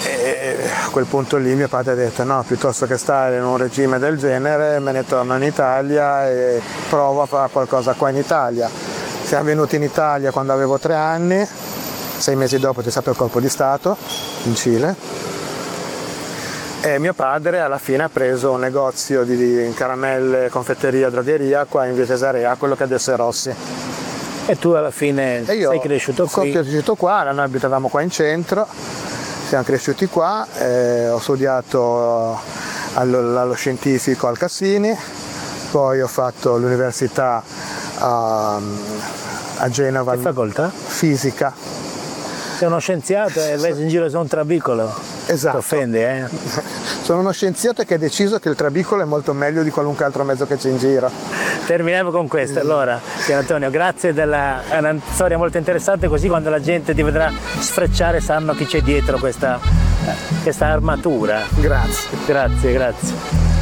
E a quel punto lì mio padre ha detto no, piuttosto che stare in un regime del genere me ne torno in Italia e provo a fare qualcosa qua in Italia. Siamo venuti in Italia quando avevo 3 anni, 6 mesi dopo c'è stato il colpo di Stato in Cile e mio padre alla fine ha preso un negozio di caramelle, confetteria, drogheria qua in via Cesarea, quello che adesso è Rossi. E tu alla fine sei cresciuto qui? Sono cresciuto qua, noi abitavamo qua in centro, siamo cresciuti qua, ho studiato allo scientifico al Cassini, poi ho fatto l'università a Genova. Che facoltà? Fisica. Sei uno scienziato e vai in giro su un trabicolo? Esatto. Ti offendi, eh? Sono uno scienziato che ha deciso che il trabicolo è molto meglio di qualunque altro mezzo che c'è in giro. Terminiamo con questo. Allora, Pier Antonio, grazie è una storia molto interessante, così quando la gente ti vedrà sfrecciare sanno chi c'è dietro questa armatura. Grazie. Grazie.